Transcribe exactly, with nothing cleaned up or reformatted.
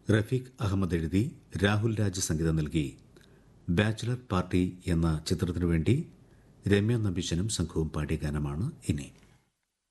റഫീഖ് അഹമ്മദ് എഴുതി രാഹുൽ രാജ് സംഗീതം നൽകി ബാച്ചിലർ പാർട്ടി എന്ന ചിത്രത്തിനു വേണ്ടി രമ്യ നമ്പീശനും സംഘവും പാടിയ ഗാനമാണ് ഇനി.